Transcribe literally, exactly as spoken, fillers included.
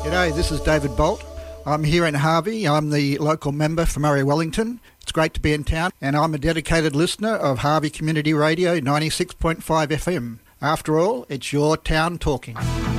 G'day, this is David Bolt. I'm here in Harvey. I'm the local member for Murray Wellington. It's great to be in town, and I'm a dedicated listener of Harvey Community Radio ninety-six point five F M. After all, it's your town talking.